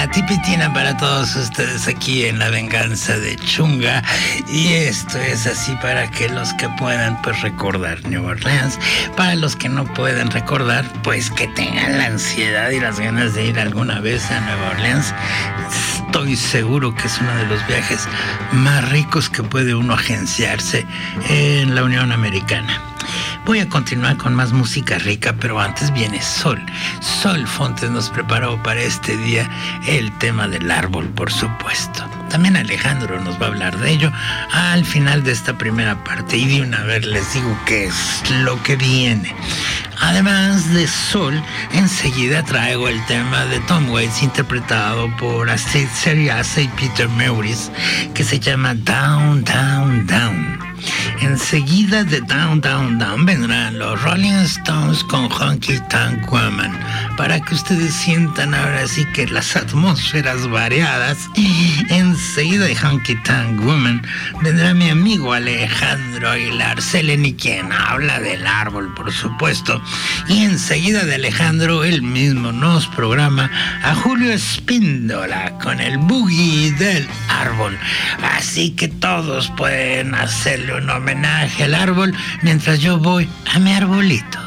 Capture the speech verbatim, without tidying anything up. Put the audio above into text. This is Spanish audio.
tipitina, tipitina para todos ustedes aquí en La Venganza de Chunga. Y esto es así para que los que puedan pues recordar New Orleans, para los que no puedan recordar pues que tengan la ansiedad y las ganas de ir alguna vez a Nueva Orleans. Estoy seguro que es uno de los viajes más ricos que puede uno agenciarse en la Unión Americana. Voy a continuar con más música rica, pero antes viene Sol. Sol Fontes nos preparó para este día el tema del árbol, por supuesto. También Alejandro nos va a hablar de ello al final de esta primera parte. Y de una vez les digo qué es lo que viene. Además de Sol, enseguida traigo el tema de Tom Waits interpretado por Astrid Seriasa y Peter Meurice, que se llama Down, Down, Down. Enseguida de Down, Down, Down vendrán los Rolling Stones con Honky Tonk Woman, para que ustedes sientan ahora sí que las atmósferas variadas. Enseguida de Honky Tonk Woman vendrá mi amigo Alejandro Aguilar Seleni, quien habla del árbol, por supuesto. Y enseguida de Alejandro, él mismo nos programa a Julio Espíndola con el boogie del árbol. Así que todos pueden hacerle un homenaje al árbol mientras yo voy a mi arbolito.